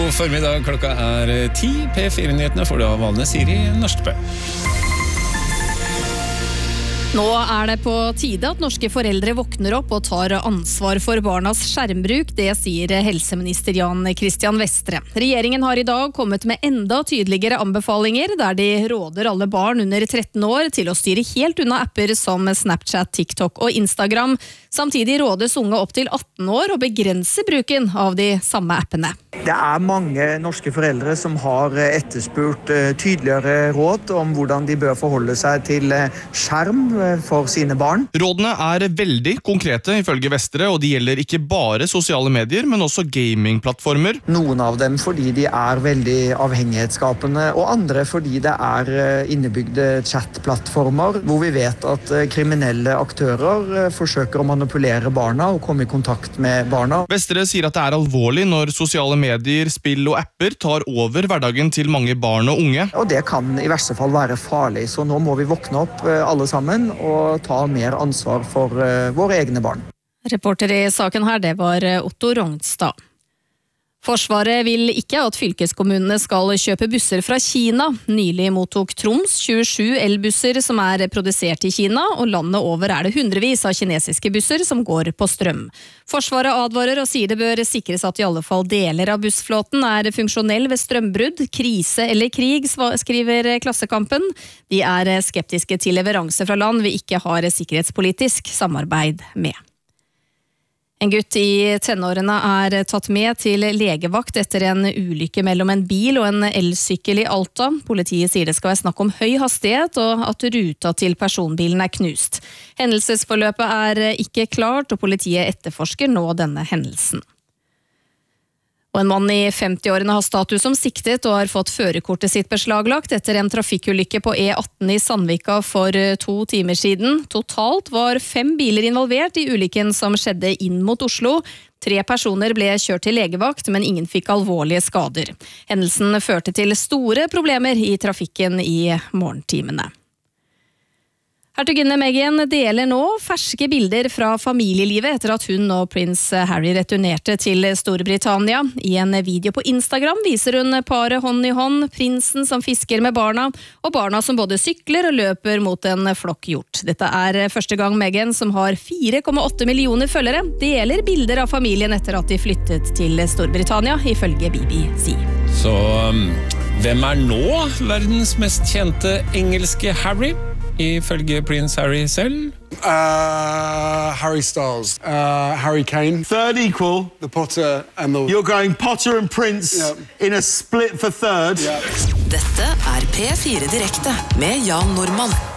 God formiddag, klokka 10. P4-nyhetene får du av Valne Siri Nørstbø. Nå det på tide at norske foreldre våkner opp og tar ansvar for barnas skjermbruk, det sier helseminister Jan Christian Vestre. Regjeringen har i dag kommet med enda tydeligere anbefalinger, der de råder alle barn under 13 år til å styre helt unna apper som Snapchat, TikTok og Instagram. Samtidig rådes unge opp til 18 år å begrense bruken av de samme appene. Det mange norske foreldre som har etterspurt tydeligere råd om hvordan de bør forholde seg til skjerm for sine barn. Rådene veldig konkrete ifølge Vestre, og de gjelder ikke bare sosiale medier, men også gamingplattformer. Noen av dem fordi de veldig avhengighetsskapende, og andre fordi det innebygde chatplattformer, hvor vi vet at kriminelle aktører forsøker å manipulere barna og komme i kontakt med barna. Vestre sier at det alvorlig når sosiale medier, spill og apper tar over hverdagen til mange barn og unge. Og det kan i verste fall være farlig, så nå må vi våkne opp alle sammen og ta mer ansvar for våre egne barn. Reporter i saken her, det var Otto Rognstad. Forsvaret vil ikke at fylkeskommunene skal kjøpe busser fra Kina. Nylig mottok Troms 27 elbusser som produsert i Kina, og landet over det hundrevis av kinesiske busser som går på strøm. Forsvaret advarer og sier det bør sikres at i alle fall deler av bussflåten funksjonell ved strømbrudd, krise eller krig, skriver Klassekampen. De skeptiske til leveranse fra land vi ikke har sikkerhetspolitisk samarbeid med. En gutt i tenårene tatt med til legevakt etter en ulykke mellom en bil og en elsykkel i Alta. Politiet sier det skal være snakk om høy hastighet og at ruta til personbilen knust. Hendelsesforløpet ikke klart, og politiet etterforsker nå denne hendelsen. Og en mann i 50-årene har status som siktet og har fått førerkortet sitt beslaglagt etter en trafikkulykke på E18 i Sandvika for 2 timer siden. Totalt var 5 biler involvert i ulykken som skjedde inn mot Oslo. 3 personer ble kjørt til legevakt, men ingen fikk alvorlige skader. Hendelsen førte til store problemer i trafikken i morgentimene. Hertuginne Meghan deler nå ferske bilder fra familielivet etter at hun og prins Harry returnerte til Storbritannia. I en video på Instagram viser hun paret hånd i hånd, prinsen som fisker med barna, og barna som både sykler og løper mot en flokk hjort. Dette første gang Meghan, som har 4,8 millioner følgere, deler bilder av familien etter at de flyttet til Storbritannia, ifølge BBC. Så hvem nå verdens mest kjente engelske Harry? Ifølge prins Harry selv? Harry Styles. Harry Kane. Third equal. The Potter and the... You're going Potter and Prince in a split for third. Dette P4 Direkte med Jan Normann.